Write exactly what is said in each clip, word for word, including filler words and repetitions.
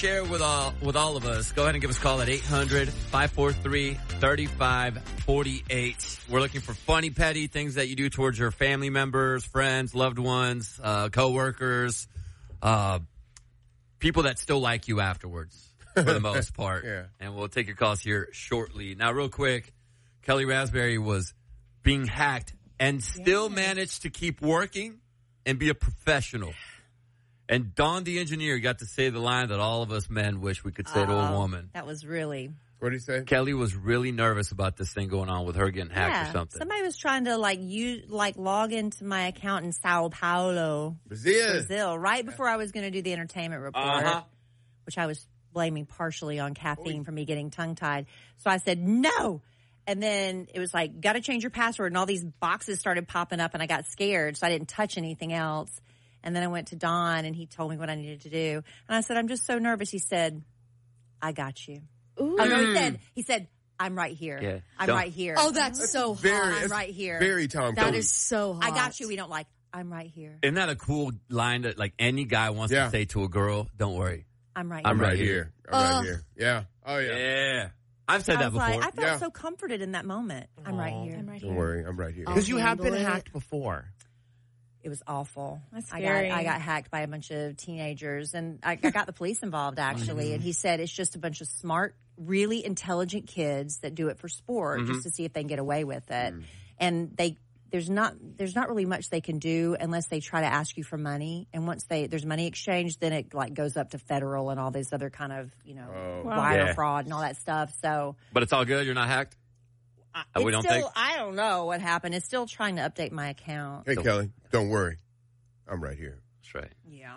share with all with all of us, go ahead and give us a call at eight hundred, five four three, three five four eight. We're looking for funny, petty things that you do towards your family members, friends, loved ones, uh, coworkers, uh, people that still like you afterwards, for the most part. Yeah. And we'll take your calls here shortly. Now, real quick, Kelly Raspberry was being hacked and still Yes. managed to keep working and be a professional. And Don, the engineer, got to say the line that all of us men wish we could say to a Oh, woman. That was really... What did he say? Kelly was really nervous about this thing going on with her getting hacked yeah, or something. somebody was trying to like use like log into my account in Sao Paulo, Brazil. Brazil, right before I was going to do the entertainment report, Uh-huh. which I was blaming partially on caffeine for me getting tongue tied. So I said no. And then it was like, got to change your password. And all these boxes started popping up and I got scared. So I didn't touch anything else. And then I went to Don and he told me what I needed to do. And I said, I'm just so nervous. He said, I got you. Ooh. Oh, no, he said, he said, I'm right here. Yeah, I'm don't- right here. Oh, that's so hot. Very, I'm it's right here. Very Tom That Cruise. is so hot. I got you. We don't like, I'm right here. Isn't that a cool line that like any guy wants Yeah. to say to a girl? Don't worry. I'm right I'm here. right here. I'm Uh, right here. Yeah. Oh, yeah. Yeah. I've said I that was before. like, I felt Yeah. so comforted in that moment. I'm right here. I'm right Don't here. worry. I'm right here. Oh. Because you have been Handle it. hacked before. It was awful. That's I scary. got I got hacked by a bunch of teenagers, and I, I got the police involved actually. And he said it's just a bunch of smart, really intelligent kids that do it for sport, Mm-hmm. just to see if they can get away with it. And they there's not there's not really much they can do unless they try to ask you for money. And once they there's money exchange, then it like goes up to federal and all this other kind of you know Oh. Wow. wire Yeah. fraud and all that stuff. So But it's all good. You're not hacked. I, Oh, we it's don't still think? I don't know what happened. It's still trying to update my account. Hey, Kelly, don't worry. I'm right here. That's right. Yeah.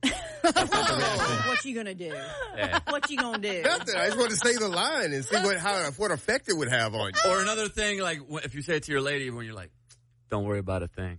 what you gonna do? Yeah. What you gonna do? Nothing. I just want to say the line and see what how what effect it would have on you. Or another thing, like wh- if you say it to your lady when you're like, "Don't worry about a thing."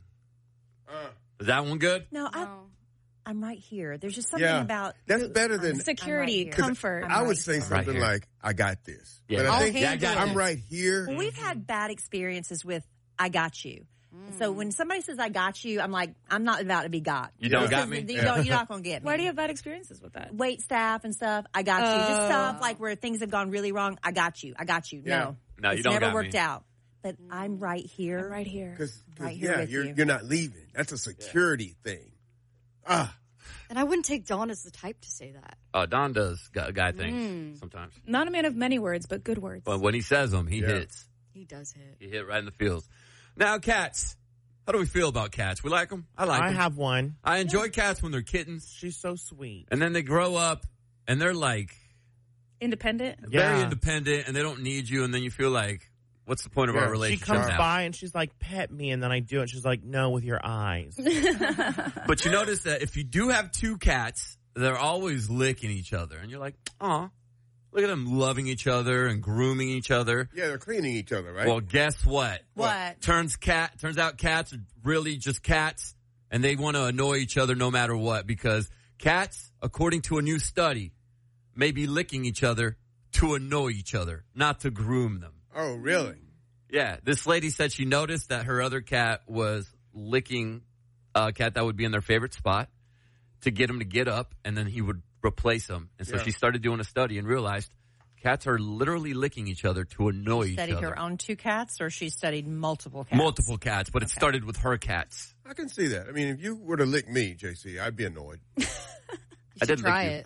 Uh, Is that one good? No, I, No. I'm right here. There's just something yeah. about That's better than. Security, I'm right here. comfort. I'm I would right say here. something Right here. like, "I got this." Yeah. But I I'll think handle Yeah, I got I'm it. right here. Well, we've had bad experiences with "I got you." So when somebody says "I got you," I'm like, I'm not about to be got. You don't Yeah. got me. You don't, you're not gonna get me. Why do you have bad experiences with that? Wait staff and stuff? I got you. Just Oh. stuff like where things have gone really wrong. I got you. I got you. Yeah. No, No, you it's don't never got worked me. out. But I'm right here. I'm right here. Because Right here yeah, with you're you. you're not leaving. That's a security thing. Ah, And I wouldn't take Dawn as the type to say that. Uh, Don does guy, guy things Mm. sometimes, Not a man of many words, but good words. but when he says them, he Yeah. hits. He does hit. He hit right in the feels. Now, cats. How do we feel about cats? We like them. I like I them. have one. I enjoy cats when they're kittens, She's so sweet. and then they grow up, and they're like Independent. very Yeah. independent, and they don't need you, and then you feel like, what's the point of Yeah. our She She relationship comes now? by and she's like, pet me, and then I do it. She's like, no, with your eyes. But you notice that if you do have two cats, they're always licking each other, and you're like, aw, look at them loving each other and grooming each other. yeah, they're cleaning each other, right? Well, guess what? What? Turns cat turns out cats are really just cats, and they want to annoy each other no matter what, because cats, according to a new study, may be licking each other to annoy each other, not to groom them. oh, really? Yeah, this lady said she noticed that her other cat was licking a cat that would be in their favorite spot to get him to get up, and then he would replace him. And so Yeah. she started doing a study and realized cats are literally licking each other to annoy each Studied other. her own two cats, or she studied multiple cats? Multiple cats, but it started with her cats. I can see that. I mean, if you were to lick me, J C, I'd be annoyed. You I should did try lick you. it.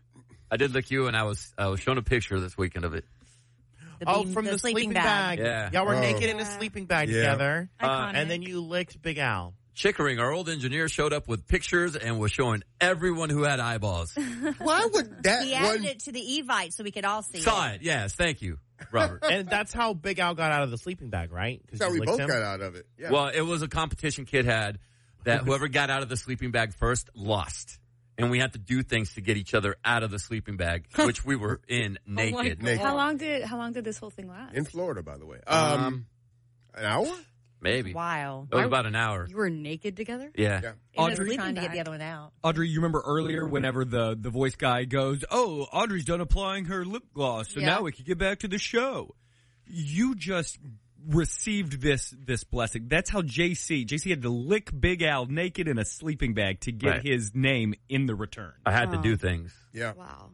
I did lick you, and I was I was shown a picture this weekend of it. The Oh, beam- from the, sleeping, bag. Yeah. Y'all were Oh. naked in a sleeping bag Yeah. together. Iconic. And then you licked Big Al. Chickering, our old engineer, showed up with pictures and was showing everyone who had eyeballs. Why would that He added one? it to the Evite so we could all see Saw it. it, yes, thank you, Robert. And that's how Big Al got out of the sleeping bag, right? 'Cause That's how you we licked both him? got out of it. Yeah. Well, it was a competition kid had that whoever got out of the sleeping bag first lost. And we had to do things to get each other out of the sleeping bag, which we were in naked. Naked. How long did how long did this whole thing last? in Florida, by the way. Um, Um, an hour? maybe. Wow. It was about an hour. You were naked together? Yeah. Yeah. And Audrey- was trying to get the other one out. Audrey, you remember earlier whenever the, the voice guy goes, oh, Audrey's done applying her lip gloss, so Yeah. now we can get back to the show. You just received this this blessing. That's how J C, J C had to lick Big Al naked in a sleeping bag to get Right. his name in the return. I had to Oh. do things. Yeah. Wow.